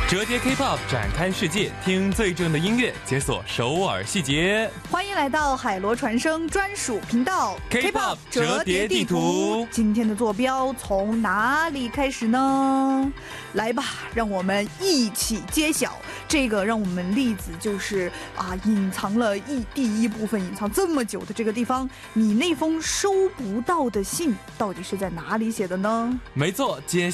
折叠 K-pop 展开世界，听最正的音乐，解锁首尔细节。 欢迎来到海螺传声专属频道 K-pop 折叠地图。 今天的坐标从哪里开始呢？来吧，让我们一起揭晓。这个让我们例子就是隐藏了第一部分隐藏这么久的这个地方，你那封收不到的信到底是在哪里写的呢？ 没错，接